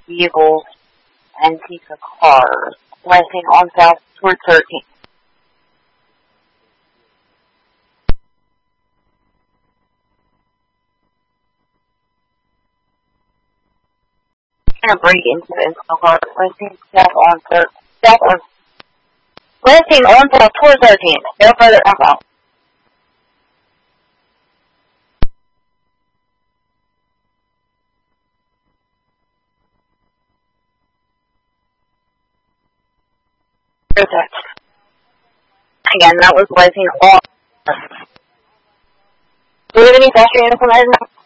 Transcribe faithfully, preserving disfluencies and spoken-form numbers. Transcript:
vehicles, Antica cars. Blessing on south toward thirteen. Gonna break into the Antica car. Blessing south on thirteen. South on. Blessing on south toward thirteen. No further alcohol. Protect. Again, that was Blessing on. Do we have any faster units on that?